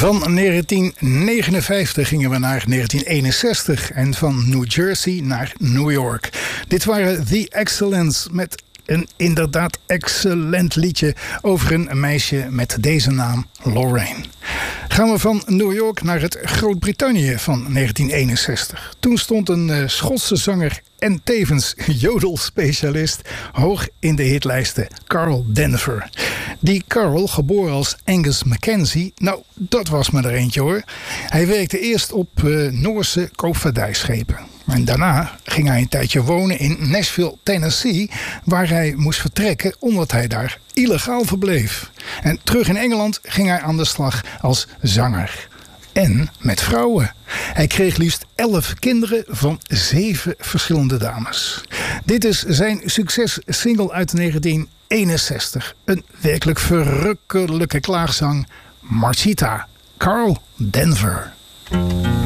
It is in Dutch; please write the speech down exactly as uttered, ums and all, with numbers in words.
Van negentien negenenvijftig gingen we naar negentien eenenzestig en van New Jersey naar New York. Dit waren The Excellents met een inderdaad excellent liedje over een meisje met deze naam, Lorraine. Gaan we van New York naar het Groot-Brittannië van negentien eenenzestig. Toen stond een uh, Schotse zanger en tevens jodelspecialist hoog in de hitlijsten, Carl Denver. Die Carl, geboren als Angus Mackenzie, nou, dat was maar er eentje hoor. Hij werkte eerst op uh, Noorse koopvaardijschepen. En daarna ging hij een tijdje wonen in Nashville, Tennessee, waar hij moest vertrekken omdat hij daar illegaal verbleef. En terug in Engeland ging hij aan de slag als zanger. En met vrouwen. Hij kreeg liefst elf kinderen van zeven verschillende dames. Dit is zijn successingle uit negentien eenenzestig. Een werkelijk verrukkelijke klaagzang. Marchita, Carl Denver.